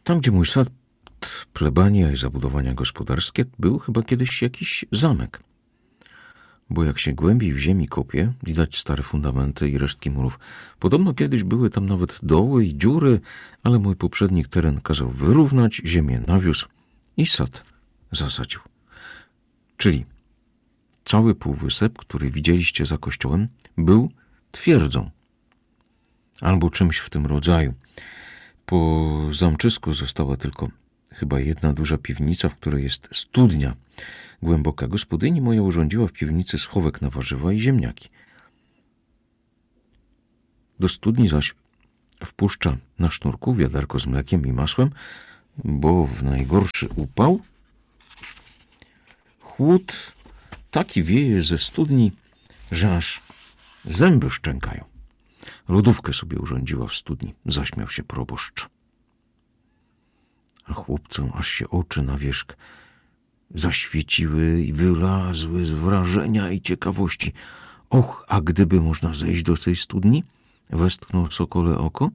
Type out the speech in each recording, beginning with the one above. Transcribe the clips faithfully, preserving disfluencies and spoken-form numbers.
Tam, gdzie mój sad, plebania i zabudowania gospodarskie, był chyba kiedyś jakiś zamek. Bo jak się głębiej w ziemi kopie, widać stare fundamenty i resztki murów. Podobno kiedyś były tam nawet doły i dziury, ale mój poprzednik teren kazał wyrównać, ziemię nawiózł i sad zasadził. Czyli cały półwysep, który widzieliście za kościołem, był twierdzą. Albo czymś w tym rodzaju. Po zamczysku została tylko chyba jedna duża piwnica, w której jest studnia głęboka. Gospodyni moja urządziła w piwnicy schowek na warzywa i ziemniaki. Do studni zaś wpuszcza na sznurku wiaderko z mlekiem i masłem, bo w najgorszy upał chłód taki wieje ze studni, że aż zęby szczękają. Lodówkę sobie urządziła w studni, zaśmiał się proboszcz. A chłopcom aż się oczy na wierzch zaświeciły i wylazły z wrażenia i ciekawości. Och, a gdyby można zejść do tej studni? Westchnął sokole oko.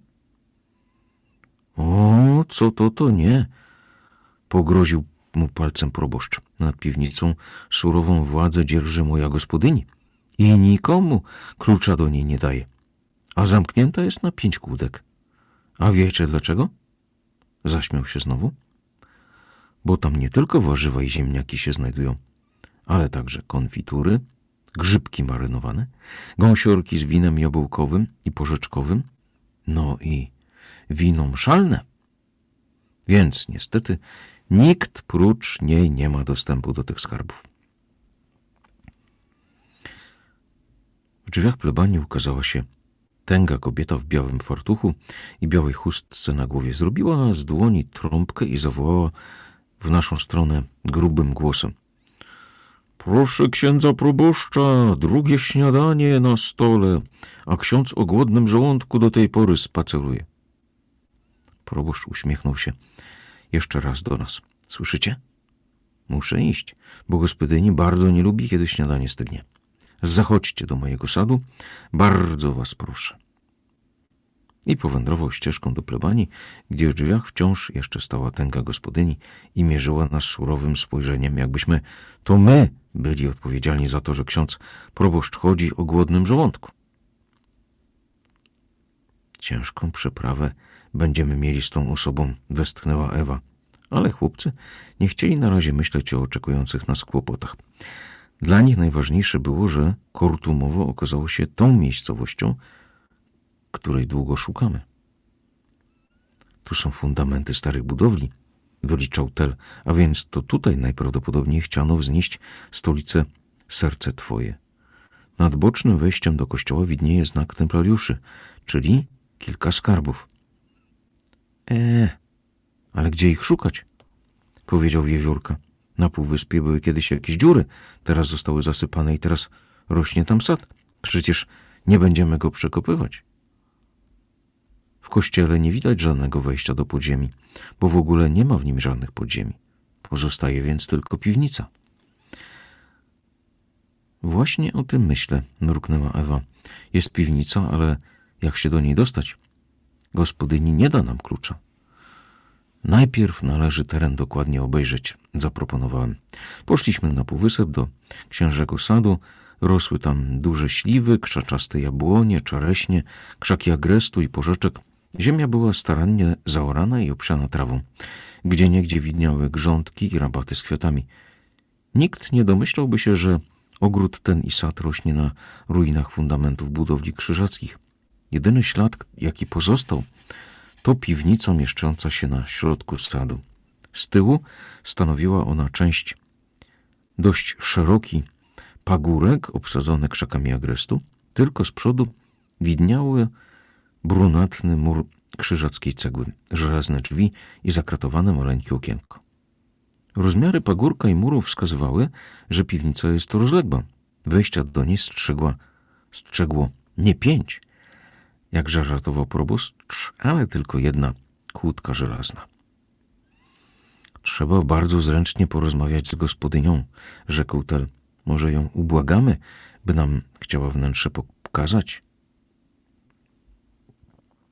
O, co to, to nie. Pogroził mu palcem proboszcz. Nad piwnicą surową władzę dzierży moja gospodyni i nikomu klucza do niej nie daje. A zamknięta jest na pięć kłódek. A wiecie dlaczego? Zaśmiał się znowu. Bo tam nie tylko warzywa i ziemniaki się znajdują, ale także konfitury, grzybki marynowane, gąsiorki z winem jabłkowym i porzeczkowym, no i wino mszalne. Więc niestety nikt prócz niej nie ma dostępu do tych skarbów. W drzwiach plebanii ukazała się tęga kobieta w białym fartuchu i białej chustce na głowie. Zrobiła z dłoni trąbkę i zawołała w naszą stronę grubym głosem. Proszę księdza proboszcza, drugie śniadanie na stole, a ksiądz o głodnym żołądku do tej pory spaceruje. Proboszcz uśmiechnął się jeszcze raz do nas. Słyszycie? Muszę iść, bo gospodyni bardzo nie lubi, kiedy śniadanie stygnie. Zachodźcie do mojego sadu, bardzo was proszę. I powędrował ścieżką do plebanii, gdzie w drzwiach wciąż jeszcze stała tęga gospodyni i mierzyła nas surowym spojrzeniem, jakbyśmy to my byli odpowiedzialni za to, że ksiądz proboszcz chodzi o głodnym żołądku. Ciężką przeprawę będziemy mieli z tą osobą, westchnęła Ewa, ale chłopcy nie chcieli na razie myśleć o oczekujących nas kłopotach. Dla nich najważniejsze było, że Kortumowo okazało się tą miejscowością, której długo szukamy. Tu są fundamenty starych budowli, wyliczał Tel, a więc to tutaj najprawdopodobniej chciano wznieść stolicę Serce Twoje. Nad bocznym wejściem do kościoła widnieje znak templariuszy, czyli kilka skarbów. Eee, ale gdzie ich szukać? Powiedział wiewiórka. Na półwyspie były kiedyś jakieś dziury, teraz zostały zasypane i teraz rośnie tam sad. Przecież nie będziemy go przekopywać. W kościele nie widać żadnego wejścia do podziemi, bo w ogóle nie ma w nim żadnych podziemi. Pozostaje więc tylko piwnica. Właśnie o tym myślę, mruknęła Ewa. Jest piwnica, ale jak się do niej dostać? Gospodyni nie da nam klucza. Najpierw należy teren dokładnie obejrzeć, zaproponowałem. Poszliśmy na półwysep do księżego sadu. Rosły tam duże śliwy, krzaczaste jabłonie, czereśnie, krzaki agrestu i porzeczek. Ziemia była starannie zaorana i obsiana trawą. Gdzieniegdzie widniały grządki i rabaty z kwiatami. Nikt nie domyślałby się, że ogród ten i sad rośnie na ruinach fundamentów budowli krzyżackich. Jedyny ślad, jaki pozostał, to piwnica mieszcząca się na środku sadu. Z tyłu stanowiła ona część dość szeroki pagórek obsadzony krzakami agrestu, tylko z przodu widniały brunatny mur krzyżackiej cegły, żelazne drzwi i zakratowane maleńkie okienko. Rozmiary pagórka i murów wskazywały, że piwnica jest rozległa. Wejścia do niej strzegła, strzegło nie pięć, jak żartował proboszcz, ale tylko jedna kłódka żelazna. Trzeba bardzo zręcznie porozmawiać z gospodynią, rzekł Tel. Może ją ubłagamy, by nam chciała wnętrze pokazać?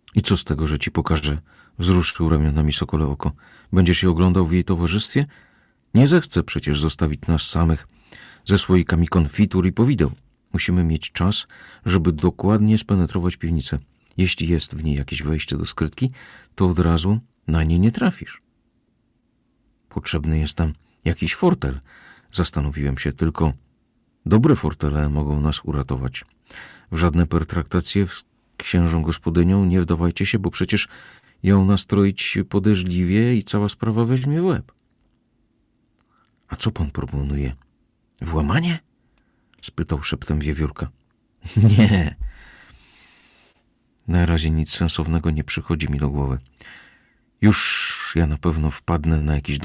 I co z tego, że ci pokażę? Wzruszył ramionami Sokole Oko. Będziesz się oglądał w jej towarzystwie? Nie zechce przecież zostawić nas samych ze słoikami konfitur i powideł. Musimy mieć czas, żeby dokładnie spenetrować piwnicę. Jeśli jest w niej jakieś wejście do skrytki, to od razu na nie nie trafisz. Potrzebny jest tam jakiś fortel. Zastanowiłem się, tylko dobre fortele mogą nas uratować. W żadne pertraktacje z księżą gospodynią nie wdawajcie się, bo przecież ją nastroić podejrzliwie i cała sprawa weźmie w łeb. A co pan proponuje? Włamanie? Spytał szeptem wiewiórka. Nie. Na razie nic sensownego nie przychodzi mi do głowy. Już ja na pewno wpadnę na jakiś